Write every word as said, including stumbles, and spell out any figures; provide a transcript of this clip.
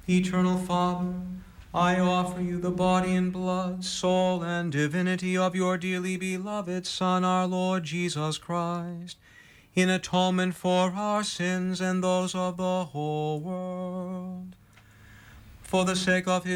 Eternal Father, I offer you the body and blood, soul, and divinity of your dearly beloved Son, our Lord Jesus Christ, in atonement for our sins and those of the whole world. For the sake of his